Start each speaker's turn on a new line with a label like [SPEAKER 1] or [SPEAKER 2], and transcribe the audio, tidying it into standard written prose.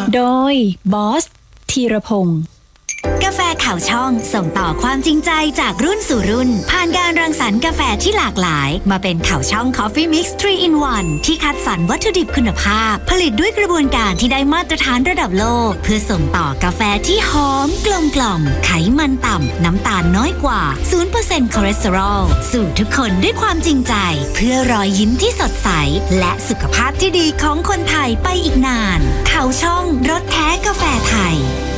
[SPEAKER 1] โดยบอสธีรพงศ์
[SPEAKER 2] กาแฟข่าวช่องส่งต่อความจริงใจจากรุ่นสู่รุ่นผ่านการรังสรรค์กาแฟที่หลากหลายมาเป็นข่าวช่อง Coffee Mix 3 in 1 ที่คัดสรรวัตถุดิบคุณภาพผลิตด้วยกระบวนการที่ได้มาตรฐานระดับโลกเพื่อส่งต่อกาแฟที่หอมกลมกล่อมไขมันต่ำน้ำตาลน้อยกว่า 0% คอเลสเตอรอลสู่ทุกคนด้วยความจริงใจเพื่อรอยยิ้มที่สดใสและสุขภาพที่ดีของคนไทยไปอีกนานข่าวช่องรสแท้กาแฟไทย